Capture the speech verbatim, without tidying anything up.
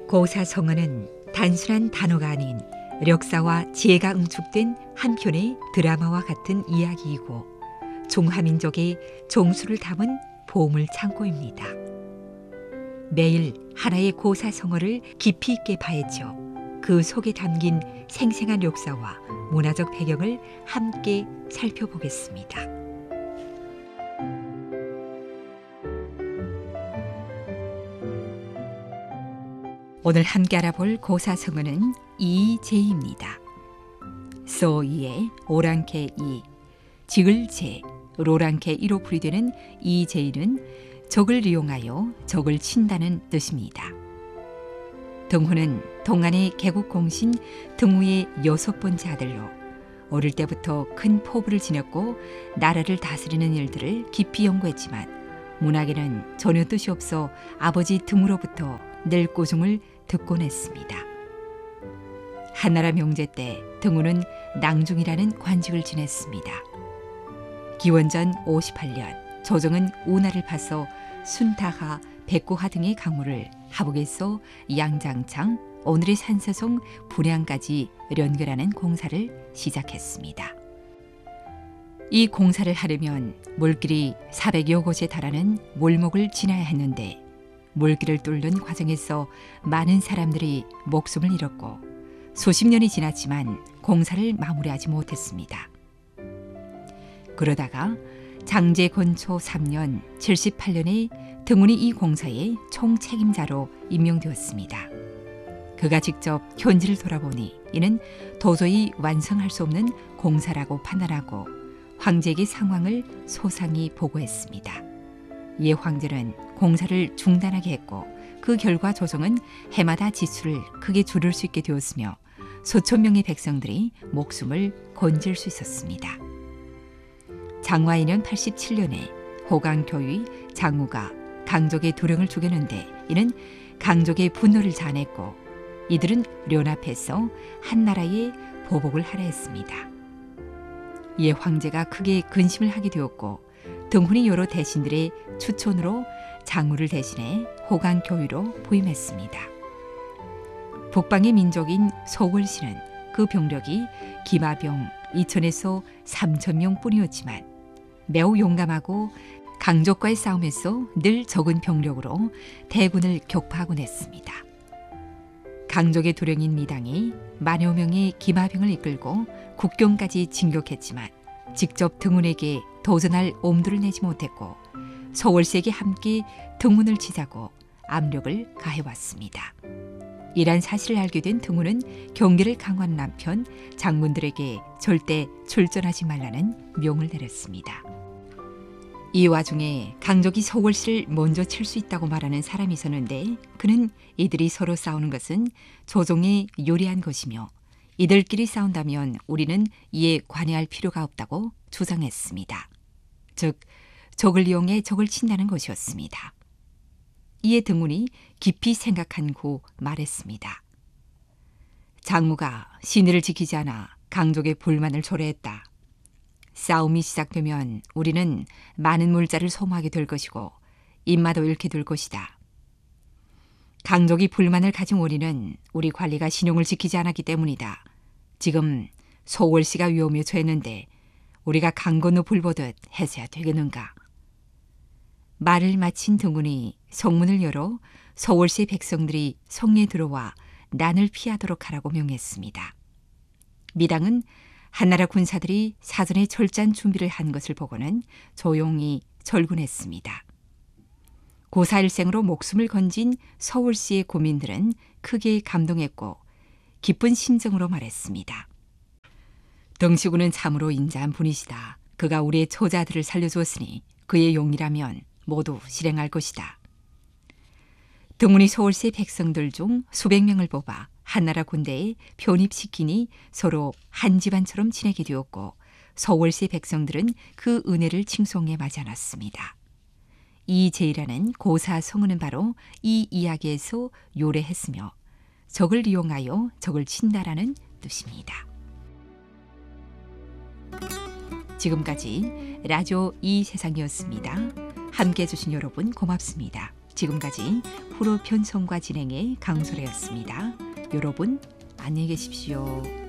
고사성어는 단순한 단어가 아닌 력사와 지혜가 응축된 한 편의 드라마와 같은 이야기이고 중화민족의 종수를 담은 보물 창고입니다. 매일 하나의 고사성어를 깊이 있게 파헤쳐 그 속에 담긴 생생한 역사와 문화적 배경을 함께 살펴보겠습니다. 오늘 함께 알아볼 고사성어는 이제입니다. 소이의 오랑캐 이, 지글제, 로랑캐 이로 풀이되는 이제는 적을 이용하여 적을 친다는 뜻입니다. 등후는 동안의 개국공신 등후의 여섯 번째 아들로 어릴 때부터 큰 포부를 지녔고 나라를 다스리는 일들을 깊이 연구했지만 문학에는 전혀 뜻이 없어 아버지 등후로부터 늘 꾸중을 듣곤 했습니다. 한나라 명제 때 등후는 낭중이라는 관직을 지냈습니다. 기원전 오십팔 년 조정은 운하를 파서 순타하, 백구하 등의 강물을 하북에서 양장창, 오늘의 산서송, 분양까지 연결하는 공사를 시작했습니다. 이 공사를 하려면 물길이 사백여 곳에 달하는 몰목을 지나야 했는데 물길을 뚫는 과정에서 많은 사람들이 목숨을 잃었고 수십 년이 지났지만 공사를 마무리하지 못했습니다. 그러다가 장제 건초 삼 년 칠십팔 년에 등훈이 이 공사의 총책임자로 임명되었습니다. 그가 직접 현지를 돌아보니 이는 도저히 완성할 수 없는 공사라고 판단하고 황제에게 상황을 소상히 보고했습니다. 이에 황제는 공사를 중단하게 했고 그 결과 조정은 해마다 지출을 크게 줄일 수 있게 되었으며 수천 명의 백성들이 목숨을 건질 수 있었습니다. 장화 이 년 팔십칠 년에 호강교의 장우가 강족의 도령을 죽였는데 이는 강족의 분노를 자아냈고 이들은 연합해서 한나라에 보복을 하려 했습니다. 이에 황제가 크게 근심을 하게 되었고 등훈이 여러 대신들의 추천으로 장우를 대신해 호강교의로 부임했습니다. 북방의 민족인 소월씨는 그 병력이 기마병 이천에서 삼천 명뿐이었지만 매우 용감하고 강족과의 싸움에서 늘 적은 병력으로 대군을 격파하곤 했습니다. 강족의 도령인 미당이 만여 명의 기마병을 이끌고 국경까지 진격했지만 직접 등훈에게 도전할 엄두를 내지 못했고 서월시에게 함께 등훈을 치자고 압력을 가해왔습니다. 이란 사실을 알게 된 등훈은 경계를 강화한 한편 장군들에게 절대 출전하지 말라는 명을 내렸습니다. 이 와중에 강족이 서월시를 먼저 칠 수 있다고 말하는 사람이 있었는데 그는 이들이 서로 싸우는 것은 조정에 유리한 것이며 이들끼리 싸운다면 우리는 이에 관여할 필요가 없다고 주장했습니다. 즉 적을 이용해 적을 친다는 것이었습니다. 이에 등훈이 깊이 생각한 후 말했습니다. 장무가 신의를 지키지 않아 강족의 불만을 초래했다. 싸움이 시작되면 우리는 많은 물자를 소모하게 될 것이고 입마도 잃게 될 것이다. 강족이 불만을 가진 원인은 우리 관리가 신용을 지키지 않았기 때문이다. 지금 소월씨가 위험에 처했는데 우리가 강 건너 불 보듯 해서야 되겠는가. 말을 마친 등훈이 성문을 열어 서월시의 백성들이 성에 들어와 난을 피하도록 하라고 명했습니다. 미당은 한나라 군사들이 사전에 철저한 준비를 한 것을 보고는 조용히 절군했습니다. 고사일생으로 목숨을 건진 서울시의 고민들은 크게 감동했고 기쁜 심정으로 말했습니다. 등시군은 참으로 인자한 분이시다. 그가 우리의 처자들을 살려주었으니 그의 용이라면 모두 실행할 것이다. 등훈이 서울시의 백성들 중 수백 명을 뽑아 한나라 군대에 편입시키니 서로 한 집안처럼 지내게 되었고 서울시의 백성들은 그 은혜를 칭송해 마지 않았습니다. 이제이라는 고사성어는 바로 이 이야기에서 요래했으며 적을 이용하여 적을 친다라는 뜻입니다. 지금까지 라디오 이 세상이었습니다. 함께해 주신 여러분 고맙습니다. 지금까지 프로 편성과 진행의 강소래였습니다. 여러분 안녕히 계십시오.